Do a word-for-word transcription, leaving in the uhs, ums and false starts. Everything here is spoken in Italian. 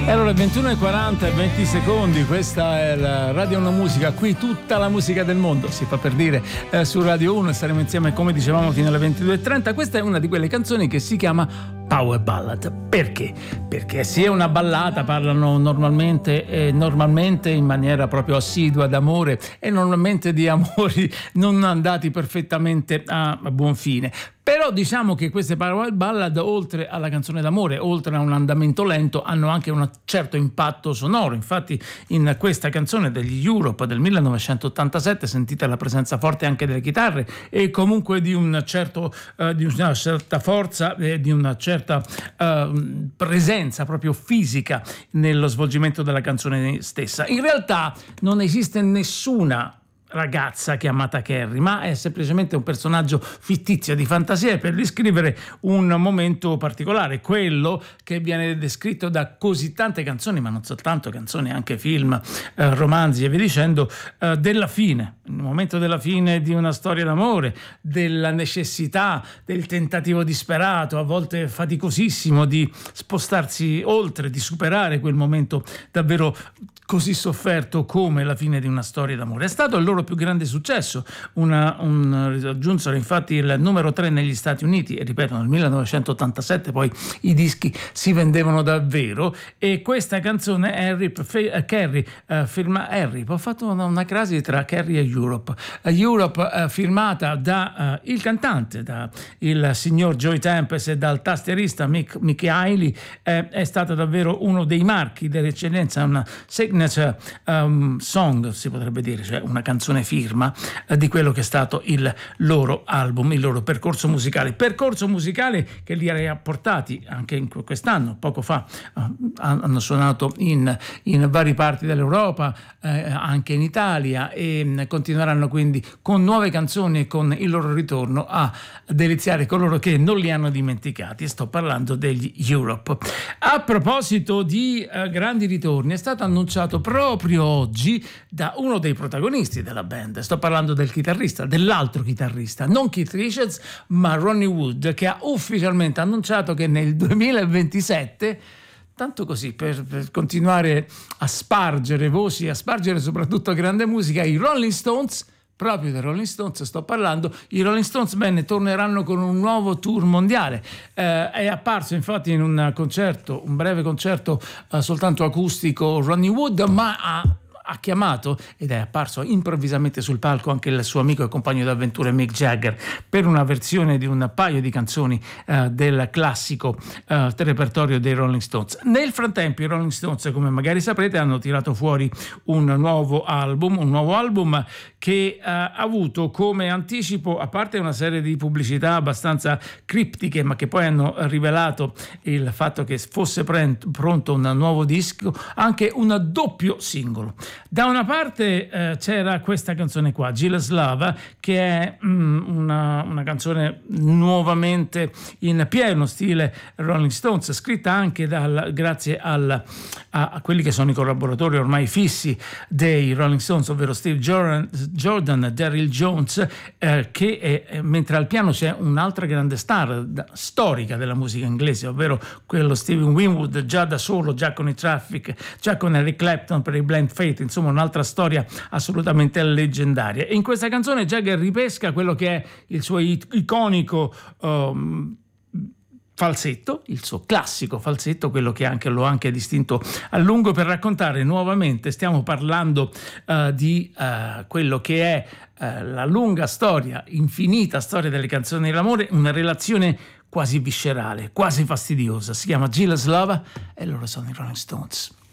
E allora ventuno e quaranta e venti secondi, questa è la Radio Uno Musica, qui tutta la musica del mondo, si fa per dire, eh, su Radio uno, e saremo insieme come dicevamo fino alle ventidue e trenta. Questa è una di quelle canzoni che si chiama Power Ballad. Perché? Perché se è una ballata parlano normalmente eh, normalmente in maniera proprio assidua d'amore e normalmente di amori non andati perfettamente a, a buon fine. Però diciamo che queste Power Ballad, oltre alla canzone d'amore, oltre a un andamento lento, hanno anche un certo impatto sonoro. Infatti in questa canzone degli Europe del millenovecentottantasette sentite la presenza forte anche delle chitarre e comunque di un certo eh, di una certa forza e di una certa eh, presenza proprio fisica nello svolgimento della canzone stessa. In realtà non esiste nessuna ragazza chiamata Carrie, ma è semplicemente un personaggio fittizio di fantasia per descrivere un momento particolare, quello che viene descritto da così tante canzoni, ma non soltanto canzoni, anche film, eh, romanzi e via dicendo, eh, della fine, il momento della fine di una storia d'amore, della necessità, del tentativo disperato, a volte faticosissimo, di spostarsi oltre, di superare quel momento davvero così sofferto come la fine di una storia d'amore. È stato il loro più grande successo, una, un, raggiunsero infatti il numero tre negli Stati Uniti e ripeto nel millenovecentottantasette poi i dischi si vendevano davvero, e questa canzone Harry, fe, Carrie uh, firma Harry, ho fatto una, una crasi tra Carrie e Europe, uh, Europe uh, firmata da uh, il cantante, da il signor Joey Tempest e dal tastierista Mick, Mickey Hailey, eh, è stata davvero uno dei marchi dell'eccellenza, una signature um, song si potrebbe dire, cioè una canzone firma eh, di quello che è stato il loro album, il loro percorso musicale percorso musicale che li ha portati anche in quest'anno, poco fa eh, hanno suonato in, in varie parti dell'Europa, eh, anche in Italia, e mh, continueranno quindi con nuove canzoni e con il loro ritorno a deliziare coloro che non li hanno dimenticati. Sto parlando degli Europe. A proposito di eh, grandi ritorni, è stato annunciato proprio oggi da uno dei protagonisti della band, sto parlando del chitarrista, dell'altro chitarrista, non Keith Richards ma Ronnie Wood, che ha ufficialmente annunciato che nel duemilaventisette, tanto così per, per continuare a spargere voci, a spargere soprattutto grande musica, i Rolling Stones, proprio dei Rolling Stones sto parlando, i Rolling Stones bene torneranno con un nuovo tour mondiale. Eh, è apparso infatti in un concerto, un breve concerto eh, soltanto acustico Ronnie Wood, ma ha ha chiamato ed è apparso improvvisamente sul palco anche il suo amico e compagno d'avventure Mick Jagger per una versione di un paio di canzoni uh, del classico uh, repertorio dei Rolling Stones. Nel frattempo i Rolling Stones, come magari saprete, hanno tirato fuori un nuovo album, un nuovo album che uh, ha avuto come anticipo, a parte una serie di pubblicità abbastanza criptiche, ma che poi hanno rivelato il fatto che fosse pronto un nuovo disco, anche un doppio singolo. Da una parte eh, c'era questa canzone qua, Jealous Love, che è mm, una, una canzone nuovamente in pieno stile Rolling Stones, scritta anche dal, grazie al, a, a quelli che sono i collaboratori ormai fissi dei Rolling Stones, ovvero Steve Jordan, Jordan Daryl Jones, eh, che è, mentre al piano c'è un'altra grande star da, storica della musica inglese, ovvero quello Stevie Winwood, già da solo, già con i Traffic, già con Eric Clapton per i Blind Faith, insomma un'altra storia assolutamente leggendaria. E in questa canzone Jagger ripesca quello che è il suo iconico um, falsetto, il suo classico falsetto, quello che anche lo ha anche distinto a lungo, per raccontare nuovamente, stiamo parlando uh, di uh, quello che è uh, la lunga storia, infinita storia delle canzoni dell'amore, una relazione quasi viscerale, quasi fastidiosa, si chiama Jealous Love e loro sono i Rolling Stones.